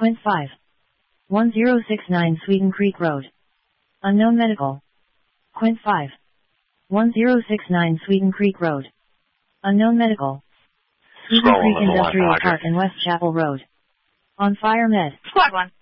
Quint 5. 1069 Sweden Creek Road. Unknown medical. Quint 5. 1069 Sweden Creek Road. Unknown medical. Sweden Creek Industrial Park and West Chapel Road. On fire med. Squad 1.